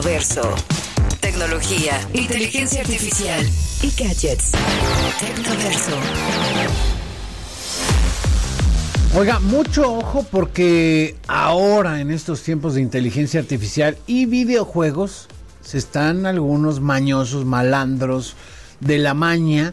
Tecnoverso. Tecnología, inteligencia artificial y gadgets. Tecnoverso. Oiga, mucho ojo porque ahora en estos tiempos de inteligencia artificial y videojuegos se están algunos mañosos, malandros de la maña,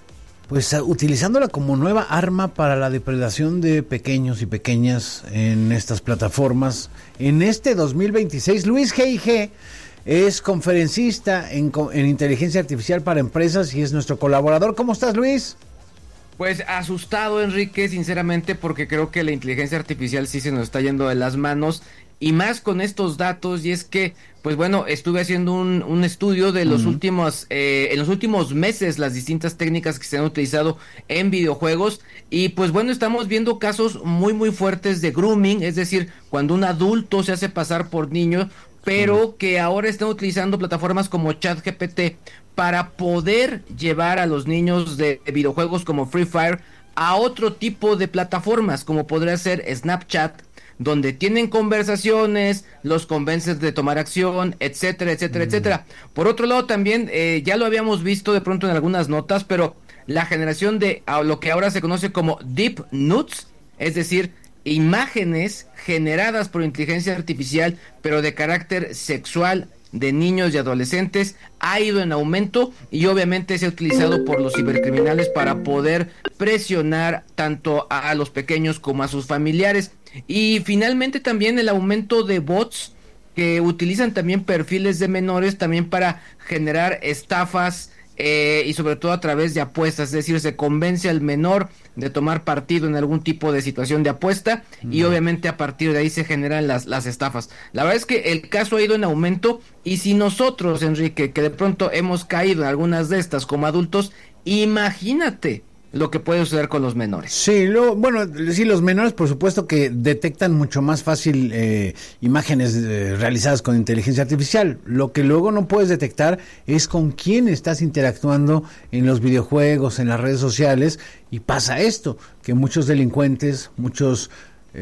pues utilizándola como nueva arma para la depredación de pequeños y pequeñas en estas plataformas. En este 2026, Luis G.I.G. es conferencista en inteligencia artificial para empresas y es nuestro colaborador. ¿Cómo estás, Luis? Pues asustado, Enrique, sinceramente, porque creo que la inteligencia artificial sí se nos está yendo de las manos, y más con estos datos. Y es que, pues bueno, estuve haciendo un estudio de los últimos, en los últimos meses, las distintas técnicas que se han utilizado en videojuegos, y pues bueno, estamos viendo casos muy muy fuertes de grooming, es decir, cuando un adulto se hace pasar por niño, pero que ahora están utilizando plataformas como ChatGPT para poder llevar a los niños de videojuegos como Free Fire a otro tipo de plataformas, como podría ser Snapchat, donde tienen conversaciones, los convencen de tomar acción, etcétera, etcétera, etcétera. Por otro lado también, ya lo habíamos visto de pronto en algunas notas, pero la generación de lo que ahora se conoce como Deep Nudes, es decir, imágenes generadas por inteligencia artificial, pero de carácter sexual, de niños y adolescentes, ha ido en aumento, y obviamente se ha utilizado por los cibercriminales para poder presionar tanto a los pequeños como a sus familiares. Y finalmente también el aumento de bots que utilizan también perfiles de menores también para generar estafas, y sobre todo a través de apuestas, es decir, se convence al menor de tomar partido en algún tipo de situación de apuesta, y obviamente a partir de ahí se generan las estafas. La verdad es que el caso ha ido en aumento, y si nosotros, Enrique, que de pronto hemos caído en algunas de estas como adultos, imagínate lo que puede suceder con los menores. Sí, sí, los menores por supuesto que detectan mucho más fácil imágenes realizadas con inteligencia artificial. Lo que luego no puedes detectar es con quién estás interactuando en los videojuegos, en las redes sociales, y pasa esto, que muchos delincuentes, muchos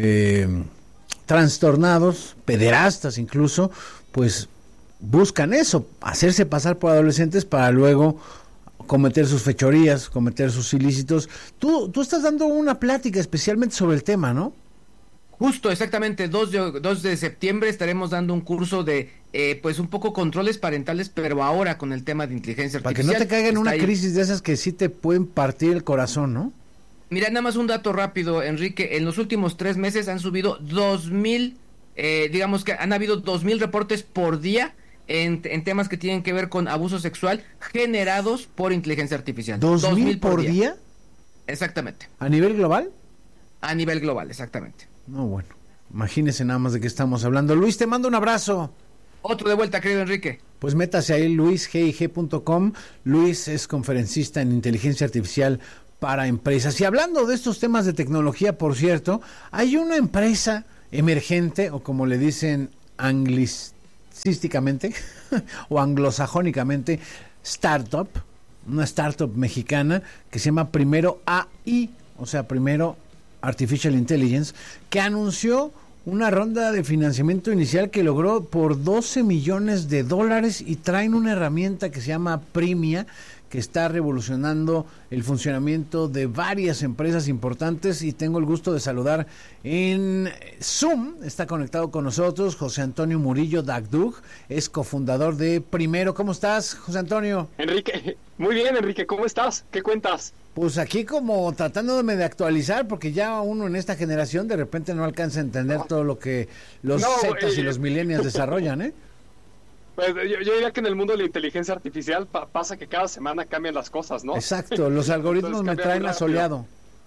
trastornados, pederastas incluso, pues buscan eso, hacerse pasar por adolescentes para luego cometer sus fechorías, cometer sus ilícitos. Tú estás dando una plática especialmente sobre el tema, ¿no? Justo, exactamente, 2 de septiembre estaremos dando un curso de, pues un poco controles parentales, pero ahora con el tema de inteligencia artificial. Para que no te caiga en una crisis de esas que sí te pueden partir el corazón, ¿no? Mira, nada más un dato rápido, Enrique, en los últimos 3 meses han subido 2,000, digamos que han habido 2,000 reportes por día en temas que tienen que ver con abuso sexual generados por inteligencia artificial. ¿2,000 por día? Exactamente. ¿A nivel global? A nivel global, exactamente. No, bueno, imagínese nada más de qué estamos hablando. Luis, te mando un abrazo. Otro de vuelta, querido Enrique. Pues métase ahí, luisgig.com. Luis es conferencista en inteligencia artificial para empresas. Y hablando de estos temas de tecnología, por cierto, hay una empresa emergente, o como le dicen anglicísticamente o anglosajónicamente, una startup mexicana que se llama Primero AI, o sea, Primero Artificial Intelligence, que anunció una ronda de financiamiento inicial que logró por $12 millones, y traen una herramienta que se llama Primia, que está revolucionando el funcionamiento de varias empresas importantes. Y tengo el gusto de saludar en Zoom, está conectado con nosotros José Antonio Murillo Dagdug, es cofundador de Primero. ¿Cómo estás, José Antonio? Enrique, muy bien, Enrique, ¿cómo estás? ¿Qué cuentas? Pues aquí como tratándome de actualizar, porque ya uno en esta generación de repente no alcanza a entender todo lo que los Zetas y los millennials desarrollan, ¿eh? Pues yo diría que en el mundo de la inteligencia artificial pasa que cada semana cambian las cosas, ¿no? Exacto, los algoritmos me traen asoleado.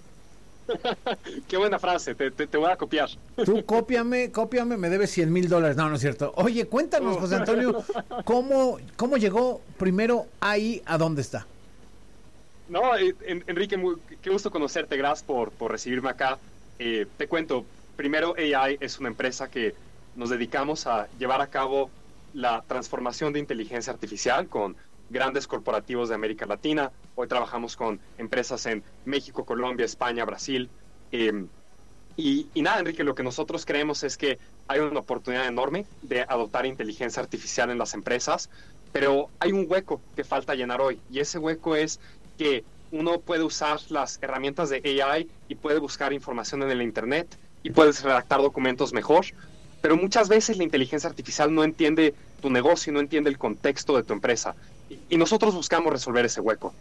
Qué buena frase, te voy a copiar. Tú cópiame, me debes $100,000. No, no es cierto. Oye, cuéntanos, José Antonio, ¿cómo llegó Primero AI a dónde está? No, Enrique, qué gusto conocerte, gracias por recibirme acá. Te cuento, Primero AI es una empresa que nos dedicamos a llevar a cabo la transformación de inteligencia artificial con grandes corporativos de América Latina. Hoy trabajamos con empresas en México, Colombia, España, Brasil. Y nada, Enrique, lo que nosotros creemos es que hay una oportunidad enorme de adoptar inteligencia artificial en las empresas, pero hay un hueco que falta llenar hoy, y ese hueco es que uno puede usar las herramientas de AI y puede buscar información en el Internet y puedes redactar documentos mejor, pero muchas veces la inteligencia artificial no entiende tu negocio, no entiende el contexto de tu empresa, y nosotros buscamos resolver ese hueco.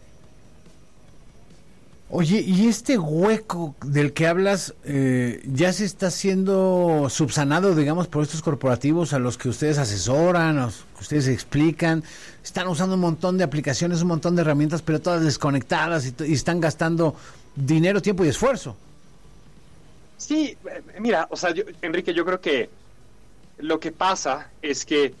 Oye, ¿y este hueco del que hablas ya se está siendo subsanado, digamos, por estos corporativos a los que ustedes asesoran, a los que ustedes explican? Están usando un montón de aplicaciones, un montón de herramientas, pero todas desconectadas y están gastando dinero, tiempo y esfuerzo. Sí, mira, o sea, Enrique, yo creo que lo que pasa es que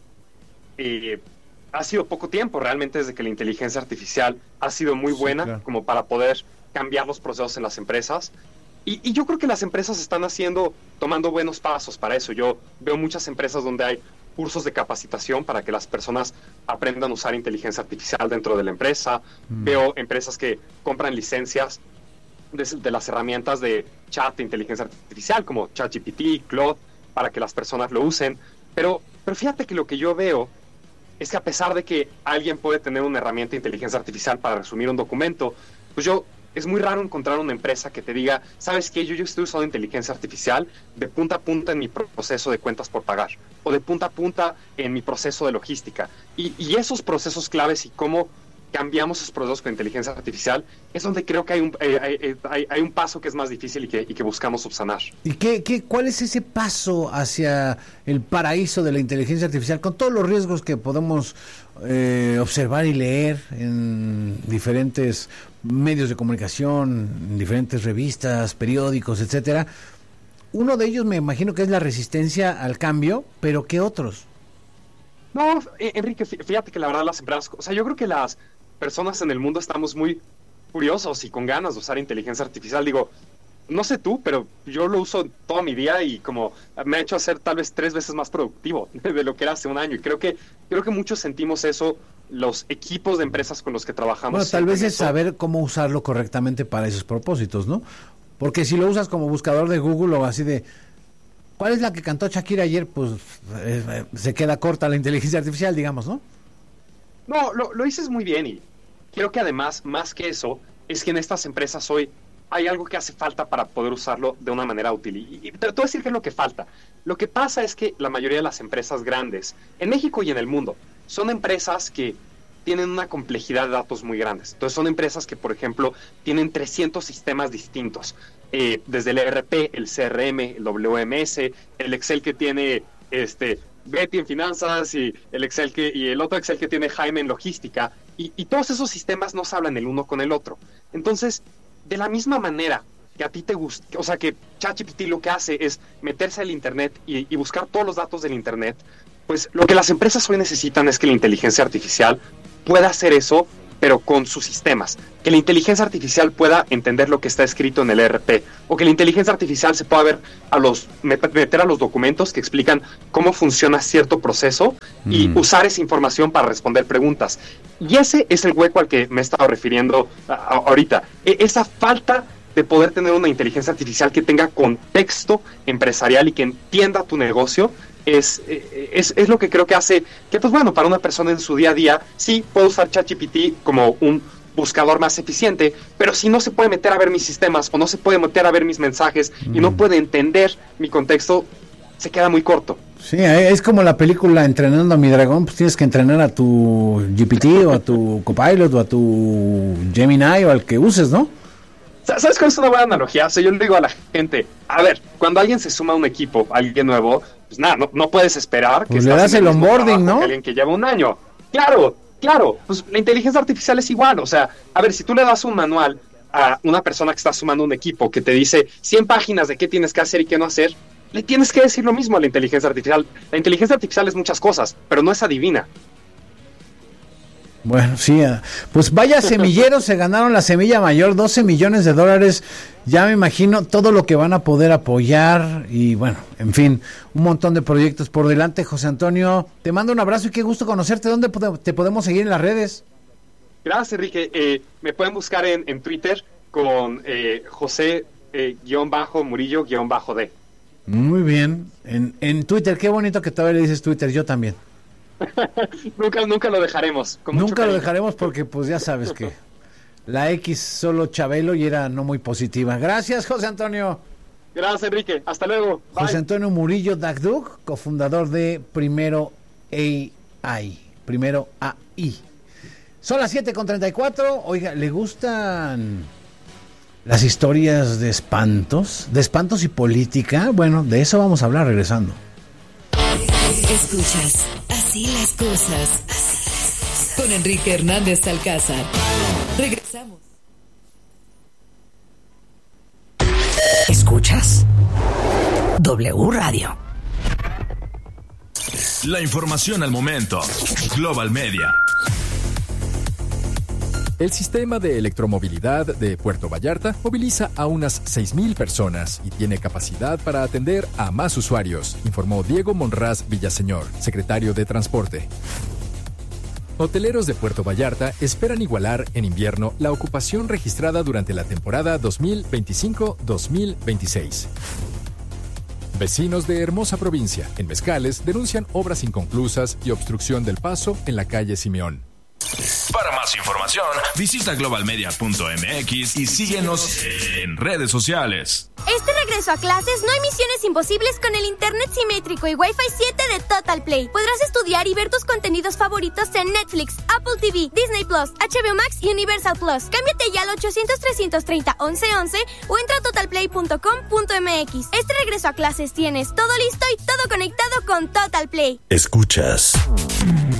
ha sido poco tiempo realmente desde que la inteligencia artificial ha sido muy buena, claro, como para poder cambiar los procesos en las empresas. Y yo creo que las empresas están tomando buenos pasos para eso. Yo veo muchas empresas donde hay cursos de capacitación para que las personas aprendan a usar inteligencia artificial dentro de la empresa. Veo empresas que compran licencias de las herramientas de chat de inteligencia artificial como ChatGPT, Claude, para que las personas lo usen. Pero fíjate que lo que yo veo es que a pesar de que alguien puede tener una herramienta de inteligencia artificial para resumir un documento, pues es muy raro encontrar una empresa que te diga, ¿sabes qué? Yo estoy usando inteligencia artificial de punta a punta en mi proceso de cuentas por pagar, o de punta a punta en mi proceso de logística. Y esos procesos claves y cómo cambiamos esos procesos con inteligencia artificial es donde creo que hay un paso que es más difícil y que buscamos subsanar. ¿Y cuál es ese paso hacia el paraíso de la inteligencia artificial con todos los riesgos que podemos observar y leer en diferentes medios de comunicación, en diferentes revistas, periódicos, etcétera? Uno de ellos me imagino que es la resistencia al cambio, pero ¿qué otros? No, Enrique, fíjate que la verdad las empresas, o sea, yo creo que las personas en el mundo estamos muy curiosos y con ganas de usar inteligencia artificial. Digo, no sé tú, pero yo lo uso todo mi día y como me ha hecho ser tal vez 3 veces más productivo de lo que era hace un año. Y creo que muchos sentimos eso, los equipos de empresas con los que trabajamos. Bueno, tal vez es saber cómo usarlo correctamente para esos propósitos, ¿no? Porque si lo usas como buscador de Google o así de, ¿cuál es la que cantó Shakira ayer? Pues se queda corta la inteligencia artificial, digamos, ¿no? No, lo dices muy bien, y creo que además, más que eso, es que en estas empresas hoy hay algo que hace falta para poder usarlo de una manera útil. Y te voy a decir qué es lo que falta. Lo que pasa es que la mayoría de las empresas grandes, en México y en el mundo, son empresas que tienen una complejidad de datos muy grandes. Entonces son empresas que, por ejemplo, tienen 300 sistemas distintos, desde el ERP, el CRM, el WMS, el Excel que tiene Betty en finanzas y el otro Excel que tiene Jaime en logística, y todos esos sistemas no se hablan el uno con el otro. Entonces, de la misma manera que a ti te gusta, o sea, que ChatGPT lo que hace es meterse al Internet y buscar todos los datos del Internet, pues lo que las empresas hoy necesitan es que la inteligencia artificial pueda hacer eso, pero con sus sistemas. Que la inteligencia artificial pueda entender lo que está escrito en el ERP, o que la inteligencia artificial se pueda meter a los documentos que explican cómo funciona cierto proceso y usar esa información para responder preguntas. Y ese es el hueco al que me he estado refiriendo ahorita. Esa falta de poder tener una inteligencia artificial que tenga contexto empresarial y que entienda tu negocio es lo que creo que hace que, pues bueno, para una persona en su día a día, sí, puedo usar ChatGPT como un buscador más eficiente, pero si no se puede meter a ver mis sistemas o no se puede meter a ver mis mensajes y no puede entender mi contexto, se queda muy corto. Sí, es como la película Entrenando a mi dragón, pues tienes que entrenar a tu GPT o a tu Copilot o a tu Gemini o al que uses, ¿no? ¿Sabes cuál es una buena analogía? O sea, yo le digo a la gente, a ver, cuando alguien se suma a un equipo, alguien nuevo, pues nada, no puedes esperar que pues le das el onboarding, ¿no? Que alguien que lleva un año. Claro, pues la inteligencia artificial es igual. O sea, a ver, si tú le das un manual a una persona que está sumando un equipo que te dice 100 páginas de qué tienes que hacer y qué no hacer, le tienes que decir lo mismo a la inteligencia artificial. La inteligencia artificial es muchas cosas, pero no es adivina. Bueno, sí, pues vaya semilleros, se ganaron la semilla mayor, $12 millones, ya me imagino todo lo que van a poder apoyar y bueno, en fin, un montón de proyectos por delante. José Antonio, te mando un abrazo y qué gusto conocerte. ¿Dónde te podemos seguir en las redes? Gracias, Enrique. Me pueden buscar en Twitter con José _Murillo_D. Muy bien. En Twitter, qué bonito que todavía le dices Twitter, yo también. Nunca lo dejaremos. Nunca lo dejaremos porque pues ya sabes que la X solo Chabelo y era no muy positiva. Gracias, José Antonio. Gracias, Enrique. Hasta luego. Bye. José Antonio Murillo Dagdug, cofundador de Primero AI. Son las 7:34. Oiga, ¿le gustan las historias de espantos? ¿De espantos y política? Bueno, de eso vamos a hablar regresando. Escuchas Así las cosas. Con Enrique Hernández Alcázar. Regresamos. Escuchas W Radio. La información al momento. Global Media. El sistema de electromovilidad de Puerto Vallarta moviliza a unas 6,000 personas y tiene capacidad para atender a más usuarios, informó Diego Monraz Villaseñor, secretario de Transporte. Hoteleros de Puerto Vallarta esperan igualar en invierno la ocupación registrada durante la temporada 2025-2026. Vecinos de Hermosa Provincia, en Mezcales, denuncian obras inconclusas y obstrucción del paso en la calle Simeón. Para más información, visita globalmedia.mx y síguenos en redes sociales. Este regreso a clases no hay misiones imposibles con el internet simétrico y Wi-Fi 7 de Total Play. Podrás estudiar y ver tus contenidos favoritos en Netflix, Apple TV, Disney Plus, HBO Max y Universal Plus. Cámbiate ya al 800-330-1111 o entra a totalplay.com.mx. Este regreso a clases tienes todo listo y todo conectado con Total Play. Escuchas